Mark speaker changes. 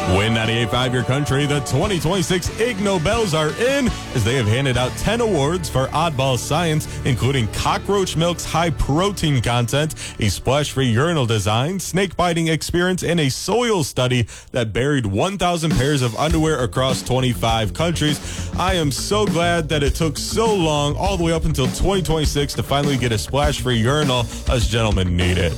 Speaker 1: Win 98.5 Your Country, the 2026 Ig Nobels are in as they have handed out 10 awards for oddball science, including cockroach milk's high protein content, a splash-free urinal design, snake biting experience, and a soil study that buried 1,000 pairs of underwear across 25 countries. I am so glad that it took so long, all the way up until 2026, to finally get a splash-free urinal. Us gentlemen need it.